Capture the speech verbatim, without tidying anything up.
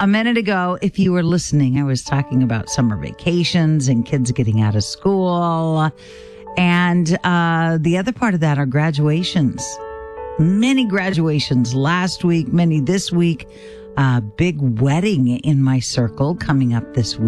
a minute ago, if you were listening, I was talking about summer vacations and kids getting out of school. And uh, the other part of that are graduations. Many graduations last week, many this week. Uh, big wedding in my circle coming up this week.